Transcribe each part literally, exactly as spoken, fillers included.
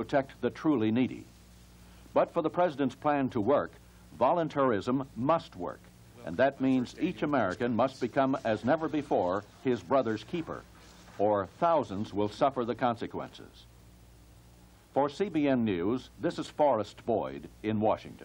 protect the truly needy. But for the President's plan to work, voluntarism must work. And that means each American must become, as never before, his brother's keeper, or thousands will suffer the consequences. For C B N News, this is Forrest Boyd in Washington.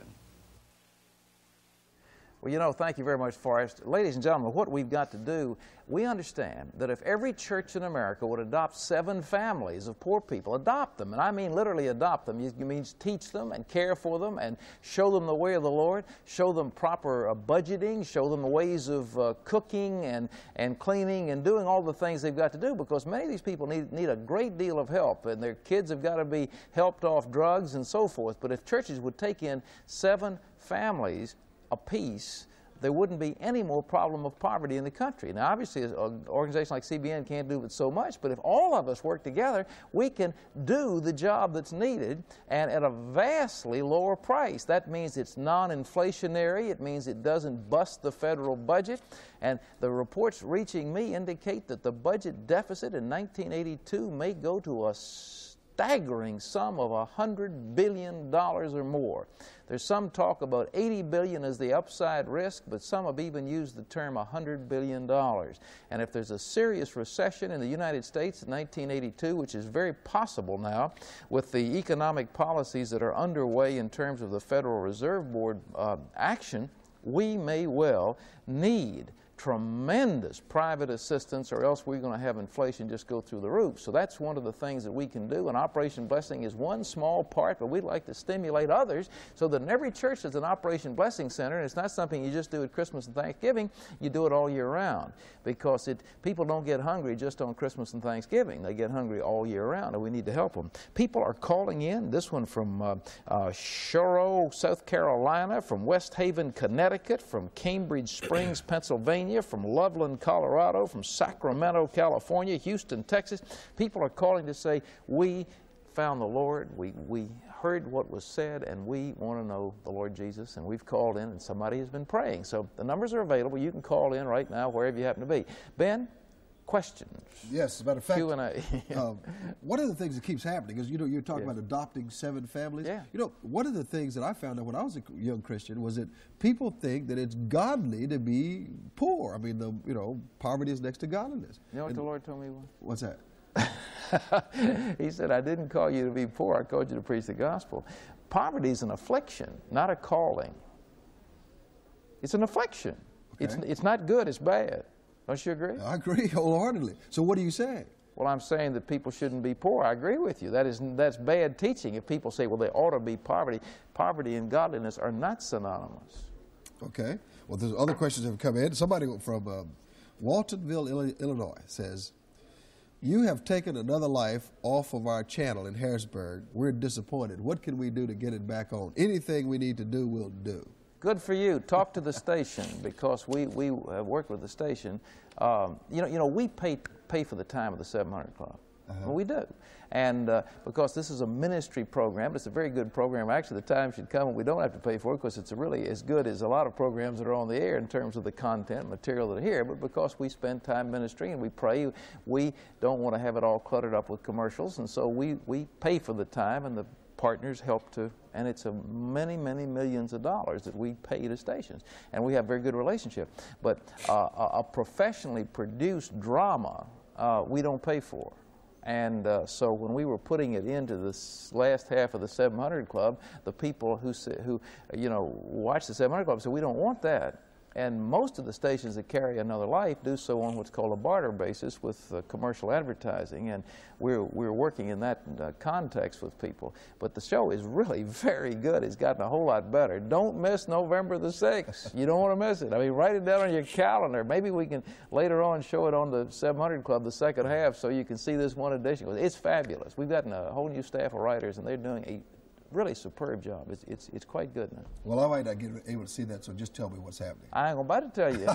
Well, you know, thank you very much, Forrest. Ladies and gentlemen, what we've got to do, we understand that if every church in America would adopt seven families of poor people, adopt them, and I mean literally adopt them, it means teach them and care for them and show them the way of the Lord, show them proper uh, budgeting, show them the ways of uh, cooking and, and cleaning and doing all the things they've got to do, because many of these people need, need a great deal of help, and their kids have got to be helped off drugs and so forth. But if churches would take in seven families apiece, there wouldn't be any more problem of poverty in the country. Now, obviously, an organization like C B N can't do it so much, but if all of us work together, we can do the job that's needed, and at a vastly lower price. That means it's non-inflationary. It means it doesn't bust the federal budget. And the reports reaching me indicate that the budget deficit in nineteen eighty-two may go to a staggering sum of one hundred billion dollars or more. There's some talk about eighty billion dollars as the upside risk, but some have even used the term one hundred billion dollars. And if there's a serious recession in the United States in nineteen eighty-two, which is very possible now with the economic policies that are underway in terms of the Federal Reserve Board uh, action, we may well need tremendous private assistance, or else we're going to have inflation just go through the roof. So that's one of the things that we can do, and Operation Blessing is one small part, but we'd like to stimulate others so that in every church there's an Operation Blessing Center, and it's not something you just do at Christmas and Thanksgiving, you do it all year round, because it, people don't get hungry just on Christmas and Thanksgiving. They get hungry all year round, and we need to help them. People are calling in, this one from uh, uh, Shoro, South Carolina, from West Haven, Connecticut, from Cambridge Springs, Pennsylvania, from Loveland, Colorado, from Sacramento, California, Houston, Texas. People are calling to say, we found the Lord, we, we heard what was said, and we want to know the Lord Jesus, and we've called in, and somebody has been praying. So the numbers are available. You can call in right now, wherever you happen to be. Ben, questions? Yes, as a matter of fact, Q and A. um, one of the things that keeps happening is, you know, you're talking yeah. about adopting seven families. Yeah. You know, one of the things that I found out when I was a young Christian was that people think that it's godly to be poor. I mean, the, you know, poverty is next to godliness. You know what and the Lord told me once? What's that? He said, I didn't call you to be poor, I called you to preach the gospel. Poverty is an affliction, not a calling. It's an affliction. Okay. It's, it's not good, it's bad. Don't you agree? I agree wholeheartedly. So what are you saying? Well, I'm saying that people shouldn't be poor. I agree with you. That is, that's bad teaching. If people say, well, they ought to be poverty, poverty and godliness are not synonymous. Okay. Well, there's other questions that have come in. Somebody from uh, Waltonville, Illinois says, you have taken another life off of our channel in Harrisburg. We're disappointed. What can we do to get it back on? Anything we need to do, we'll do. Good for you. Talk to the station, because we, we have worked with the station. Um, you know, you know, we pay, pay for the time of the seven hundred Club. Uh-huh. Well, we do. And uh, because this is a ministry program, it's a very good program. Actually, the time should come when we don't have to pay for it, because it's really as good as a lot of programs that are on the air in terms of the content, material that are here. But because we spend time ministry and we pray, we don't want to have it all cluttered up with commercials. And so we, we pay for the time, and the partners help to, and it's a many, many millions of dollars that we pay to stations, and we have a very good relationship. But uh, a, a professionally produced drama, uh, we don't pay for. And uh, so when we were putting it into this last half of the seven hundred Club, the people who, who you know, watch the seven hundred Club said, we don't want that. And most of the stations that carry Another Life do so on what's called a barter basis with uh, commercial advertising, and we're, we're working in that uh, context with people. But the show is really very good. It's gotten a whole lot better. Don't miss November the sixth. You don't want to miss it. I mean, write it down on your calendar. Maybe we can later on show it on the seven hundred Club, the second half, so you can see this one edition. It's fabulous. We've gotten a whole new staff of writers, and they're doing a really superb job. It's, it's, it's quite good now. Well, I might not get able to see that, so just tell me what's happening. I ain't about to tell you.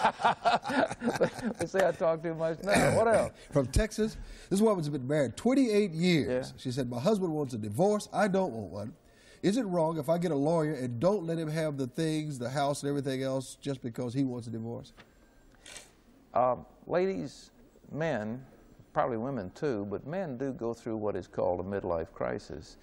Let's say I talk too much now. What else? From Texas, this woman's been married twenty-eight years. Yeah. She said, my husband wants a divorce. I don't want one. Is it wrong if I get a lawyer and don't let him have the things, the house and everything else, just because he wants a divorce? Uh, ladies, men, probably women too, but men do go through what is called a midlife crisis.